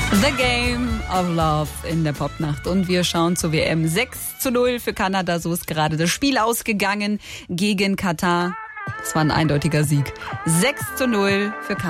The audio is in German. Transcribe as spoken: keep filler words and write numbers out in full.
The Game of Love in der Popnacht. Und wir schauen zur W M. sechs zu null für Kanada. So ist gerade das Spiel ausgegangen gegen Katar. Es war ein eindeutiger Sieg. sechs zu null für Kanada.